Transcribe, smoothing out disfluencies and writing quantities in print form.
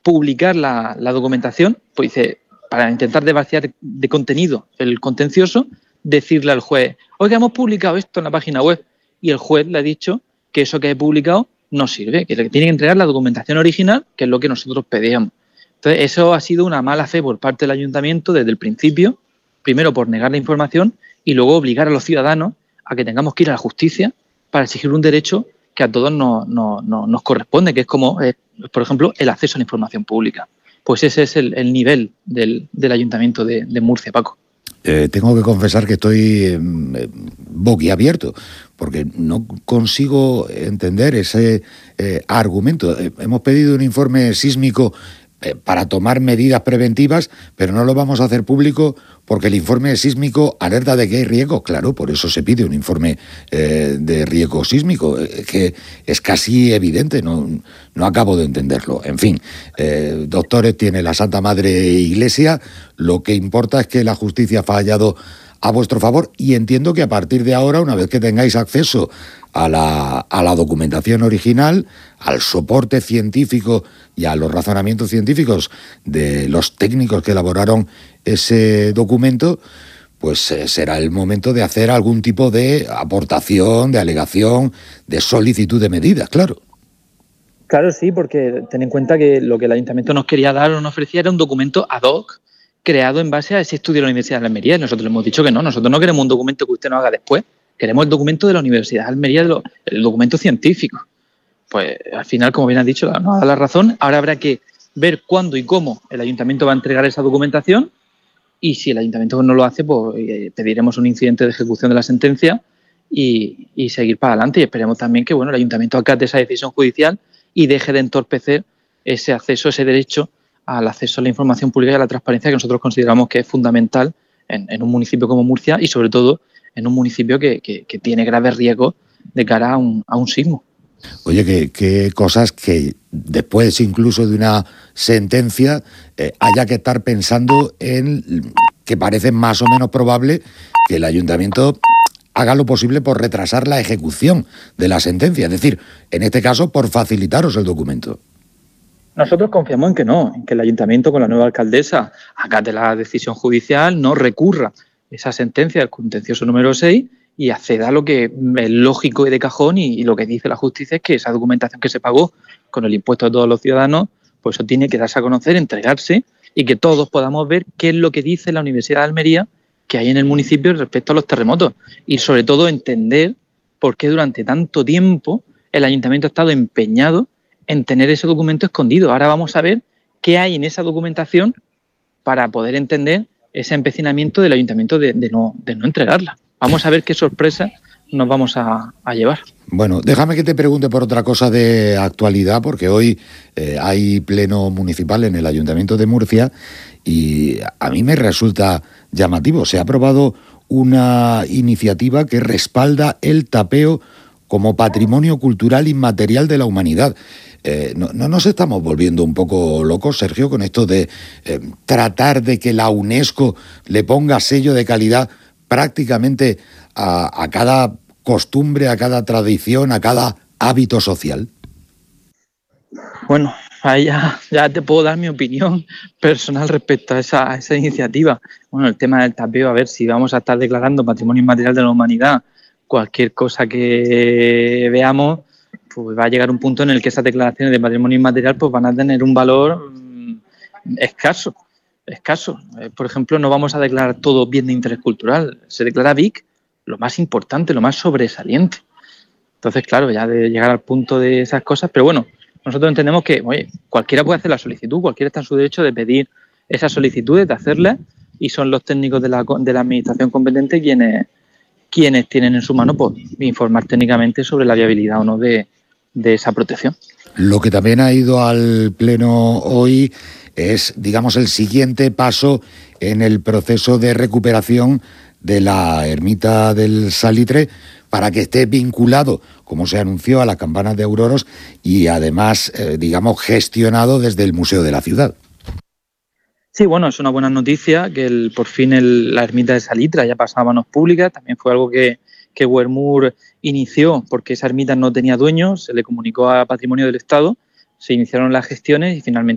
publicar la documentación, pues dice, para intentar desvaciar de contenido el contencioso, decirle al juez, oiga, hemos publicado esto en la página web, y el juez le ha dicho que eso que he publicado no sirve, que le tiene que entregar la documentación original, que es lo que nosotros pedíamos. Entonces, eso ha sido una mala fe por parte del ayuntamiento desde el principio, primero por negar la información y luego obligar a los ciudadanos a que tengamos que ir a la justicia para exigir un derecho que a todos nos corresponde, que es como, por ejemplo, el acceso a la información pública. Pues ese es el nivel del Ayuntamiento de Murcia, Paco. Tengo que confesar que estoy boquiabierto, porque no consigo entender ese argumento. Hemos pedido un informe sísmico para tomar medidas preventivas, pero no lo vamos a hacer público porque el informe sísmico alerta de que hay riesgo. Claro, por eso se pide un informe de riesgo sísmico, que es casi evidente, no acabo de entenderlo. En fin, doctores, tiene la Santa Madre Iglesia, lo que importa es que la justicia ha fallado a vuestro favor, y entiendo que a partir de ahora, una vez que tengáis acceso a la documentación original, al soporte científico y a los razonamientos científicos de los técnicos que elaboraron ese documento, pues será el momento de hacer algún tipo de aportación, de alegación, de solicitud de medidas, claro. Claro, sí, porque ten en cuenta que lo que el ayuntamiento nos quería dar o nos ofrecía era un documento ad hoc, creado en base a ese estudio de la Universidad de Almería, y nosotros le hemos dicho que no, nosotros no queremos un documento que usted nos haga después, queremos el documento de la Universidad de Almería, el documento científico. Pues al final, como bien has dicho, nos ha dado la razón. Ahora habrá que ver cuándo y cómo el ayuntamiento va a entregar esa documentación, y si el ayuntamiento no lo hace, pues pediremos un incidente de ejecución de la sentencia y seguir para adelante, y esperemos también que el ayuntamiento acate esa decisión judicial y deje de entorpecer ese acceso, ese derecho al acceso a la información pública y a la transparencia, que nosotros consideramos que es fundamental en un municipio como Murcia, y sobre todo en un municipio que tiene graves riesgos de cara a un sismo. Oye, qué cosas que después incluso de una sentencia haya que estar pensando en que parece más o menos probable que el ayuntamiento haga lo posible por retrasar la ejecución de la sentencia, es decir, en este caso por facilitaros el documento. Nosotros confiamos en que no, en que el ayuntamiento con la nueva alcaldesa acate la decisión judicial, no recurra esa sentencia del contencioso número 6 y acceda a lo que es lógico y de cajón, y lo que dice la justicia es que esa documentación que se pagó con el impuesto de todos los ciudadanos, pues eso tiene que darse a conocer, entregarse, y que todos podamos ver qué es lo que dice la Universidad de Almería que hay en el municipio respecto a los terremotos, y sobre todo entender por qué durante tanto tiempo el ayuntamiento ha estado empeñado en tener ese documento escondido. Ahora vamos a ver qué hay en esa documentación para poder entender ese empecinamiento del ayuntamiento de no entregarla. Vamos a ver qué sorpresa nos vamos a llevar. Bueno, déjame que te pregunte por otra cosa de actualidad, porque hoy hay pleno municipal en el Ayuntamiento de Murcia y a mí me resulta llamativo. Se ha aprobado una iniciativa que respalda el tapeo como patrimonio cultural inmaterial de la humanidad. ¿No nos estamos volviendo un poco locos, Sergio, con esto de tratar de que la UNESCO le ponga sello de calidad prácticamente a cada costumbre, a cada tradición, a cada hábito social? Bueno, ahí ya te puedo dar mi opinión personal respecto a esa iniciativa. Bueno, el tema del tapeo, a ver si vamos a estar declarando patrimonio inmaterial de la humanidad cualquier cosa que veamos, pues va a llegar un punto en el que esas declaraciones de patrimonio inmaterial pues van a tener un valor escaso. Por ejemplo, no vamos a declarar todo bien de interés cultural, se declara BIC lo más importante, lo más sobresaliente. Entonces, claro, ya de llegar al punto de esas cosas, pero bueno, nosotros entendemos que, cualquiera puede hacer la solicitud, cualquiera está en su derecho de pedir esas solicitudes, de hacerlas, y son los técnicos de la administración competente quienes tienen en su mano pues, informar técnicamente sobre la viabilidad o no de esa protección. Lo que también ha ido al Pleno hoy es, digamos, el siguiente paso en el proceso de recuperación de la ermita del Salitre para que esté vinculado, como se anunció, a las campanas de Auroros y además, digamos, gestionado desde el Museo de la Ciudad. Sí, bueno, es una buena noticia que por fin la ermita de Salitre haya pasado a manos públicas. También fue algo que Wermur inició porque esa ermita no tenía dueño, se le comunicó a Patrimonio del Estado, se iniciaron las gestiones y finalmente